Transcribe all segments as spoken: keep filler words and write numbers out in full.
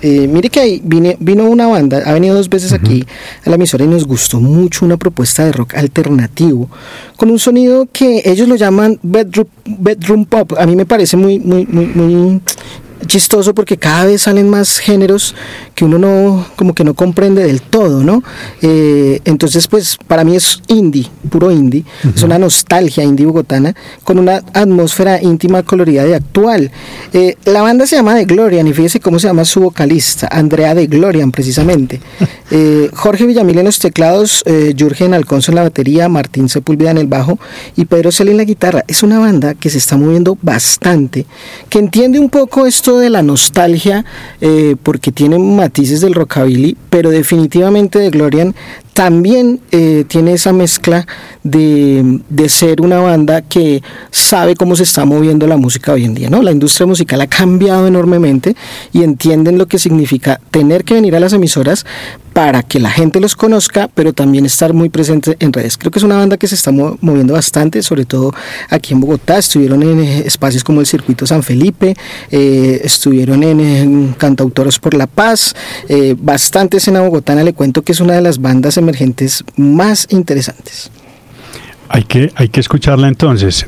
Eh, mire que ahí vine, vino una banda, ha venido dos veces uh-huh. aquí a la emisora y nos gustó mucho una propuesta de rock alternativo con un sonido que ellos lo llaman bedroom, bedroom pop. A mí me parece muy, muy, muy, muy chistoso porque cada vez salen más géneros que uno no, como que no comprende del todo, ¿no? Eh, entonces, pues, para mí es indie, puro indie, uh-huh. es una nostalgia indie bogotana, con una atmósfera íntima, colorida y actual. Eh, la banda se llama The Glorian, y fíjese cómo se llama su vocalista, Andrea The Glorian, precisamente. Eh, Jorge Villamil en los teclados, eh, Jürgen Alconso en la batería, Martín Sepúlveda en el bajo, y Pedro Celi en la guitarra. Es una banda que se está moviendo bastante, que entiende un poco esto de la nostalgia, eh, porque tiene matices del rockabilly, pero definitivamente The Glorian también eh, tiene esa mezcla de, de ser una banda que sabe cómo se está moviendo la música hoy en día, ¿no? La industria musical ha cambiado enormemente y entienden lo que significa tener que venir a las emisoras para que la gente los conozca, pero también estar muy presente en redes. Creo que es una banda que se está moviendo bastante, sobre todo aquí en Bogotá. Estuvieron en espacios como el Circuito San Felipe, eh, estuvieron en, en Cantautoros por la Paz, eh, bastante escena bogotana. Le cuento que es una de las bandas emergentes más interesantes. Hay que, hay que escucharla entonces.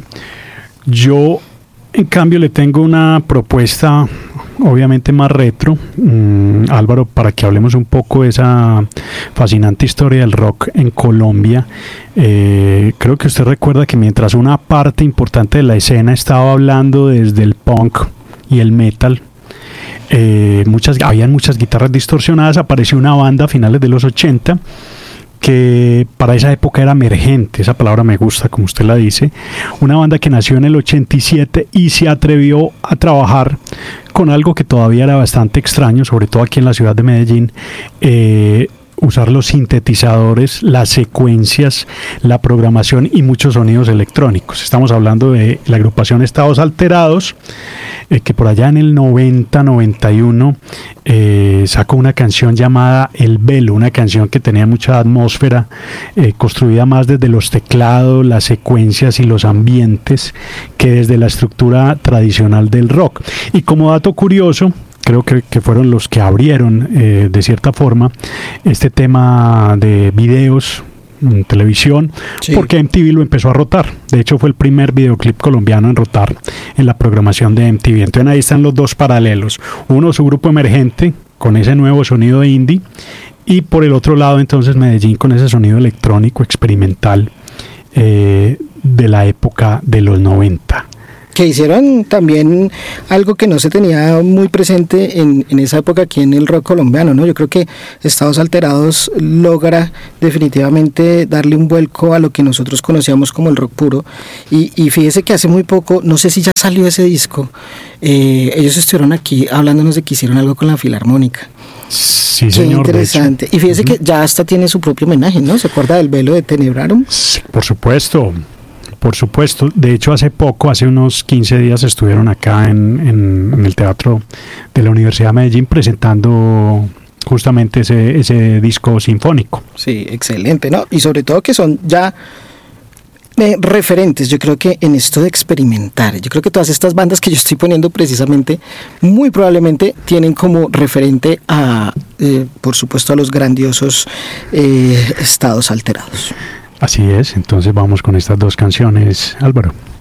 Yo, en cambio, le tengo una propuesta obviamente más retro, mm, Álvaro, para que hablemos un poco de esa fascinante historia del rock en Colombia. Eh, creo que usted recuerda que mientras una parte importante de la escena estaba hablando desde el punk y el metal, eh, muchas, habían muchas guitarras distorsionadas, apareció una banda a finales de los ochenta que para esa época era emergente, esa palabra me gusta, como usted la dice, una banda que nació en el ochenta y siete y se atrevió a trabajar con algo que todavía era bastante extraño, sobre todo aquí en la ciudad de Medellín, eh, usar los sintetizadores, las secuencias, la programación y muchos sonidos electrónicos. Estamos hablando de la agrupación Estados Alterados, eh, que por allá en el noventa, noventa y uno eh, sacó una canción llamada El Velo, una canción que tenía mucha atmósfera, eh, construida más desde los teclados, las secuencias y los ambientes que desde la estructura tradicional del rock. Y como dato curioso, creo que, que fueron los que abrieron eh, de cierta forma este tema de videos en televisión, sí. porque M T V lo empezó a rotar. De hecho, fue el primer videoclip colombiano en rotar en la programación de M T V. Entonces ahí están los dos paralelos. Uno, su grupo emergente con ese nuevo sonido indie, y por el otro lado entonces Medellín con ese sonido electrónico experimental eh, de la época de los noventa. Que hicieron también algo que no se tenía muy presente en, en esa época aquí en el rock colombiano, ¿no? Yo creo que Estados Alterados logra definitivamente darle un vuelco a lo que nosotros conocíamos como el rock puro, y, y fíjese que hace muy poco, no sé si ya salió ese disco, eh, ellos estuvieron aquí hablándonos de que hicieron algo con la Filarmónica. Sí, Qué señor. interesante. Y fíjese uh-huh. que ya hasta tiene su propio homenaje, ¿no? ¿Se acuerda del Velo de Tenebrarum? Sí, por supuesto. Por supuesto, de hecho hace poco, hace unos quince días estuvieron acá en, en, en el Teatro de la Universidad de Medellín presentando justamente ese, ese disco sinfónico. Sí, excelente, ¿no? Y sobre todo que son ya eh, referentes, yo creo que en esto de experimentar, yo creo que todas estas bandas que yo estoy poniendo precisamente, muy probablemente tienen como referente a, eh, por supuesto, a los grandiosos eh, Estados Alterados. Así es, entonces vamos con estas dos canciones, Álvaro.